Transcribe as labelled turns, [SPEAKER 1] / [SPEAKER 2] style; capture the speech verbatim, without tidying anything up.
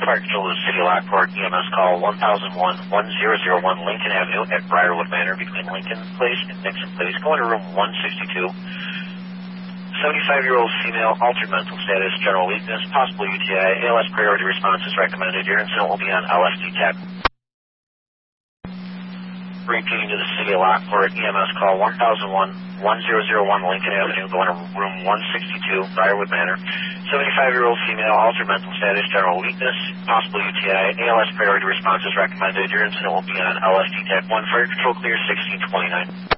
[SPEAKER 1] Fire Control to the City of Lockport, E M S call one thousand one, one zero zero one Lincoln Avenue at Briarwood Manor between Lincoln Place and Nixon Place. Go into room one sixty-two. seventy-five-year-old female, altered mental status, general weakness, possible U T I, A L S priority response is recommended. Your incident will be on L S D tech. Repeating to the City of Lockport, E M S call one thousand one, one zero zero one Lincoln Avenue, going to room one sixty-two, Briarwood Manor. seventy-five-year-old female, altered mental status, general weakness, possible U T I, A L S priority response is recommended. Your incident will be on L S D tech one. Fire Control clear sixteen twenty-nine.